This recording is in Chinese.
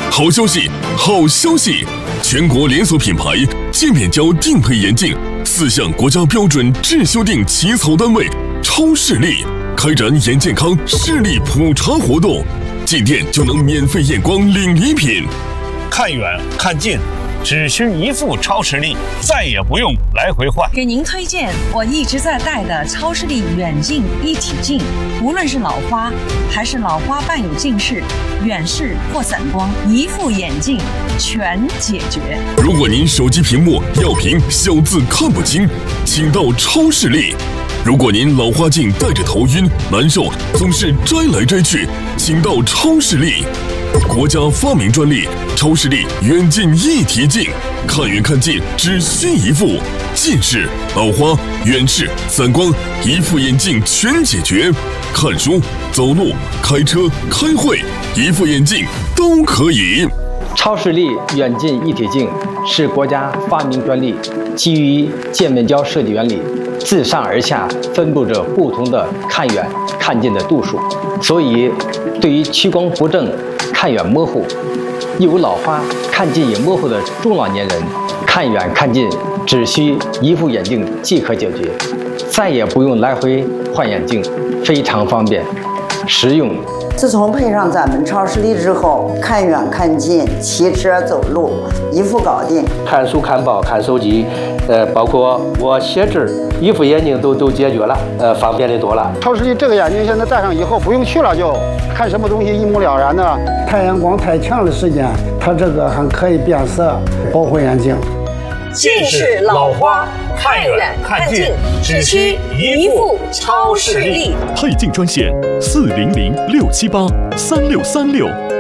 好消息，好消息！全国连锁品牌界面胶定配眼镜4项国家标准质修订起草单位超视力开展眼健康视力普查活动，进店就能免费验光领礼品。 看远看近，只需一副超视力，再也不用来回换。 给您推荐我一直在戴的超视力远近一体镜，无论是老花还是老花伴有近视、远视或散光，一副眼镜全解决。 如果您手机屏幕要屏小字看不清，请到超视力。如果您老花镜戴着头晕难受，总是摘来摘去，请到超视力。国家发明专利超视力远近一体镜，看远看近只需一副，近视、老花、远视、散光，一副眼镜全解决。看书、走路、开车、开会，一副眼镜都可以。 超视力远近一体镜是国家发明专利，基于界面胶设计原理，自上而下分布着不同的看远看近的度数，所以对于屈光不正、看远模糊、有老花、看近也模糊的中老年人，看远看近只需一副眼镜即可解决，再也不用来回换眼镜，非常方便实用。 自从配上咱们超视力之后，看远看近、骑车走路一副搞定。 看书、看报、看手机，包括我写字，一副眼镜都解决了，方便的多了。 超视力这个眼镜现在戴上以后不用去了，就看什么东西一目了然的。太阳光太强的时间，它这个还可以变色，保护眼睛。 近视、老花、看远看近，只需一副超视力。 配镜专线400-678-3636。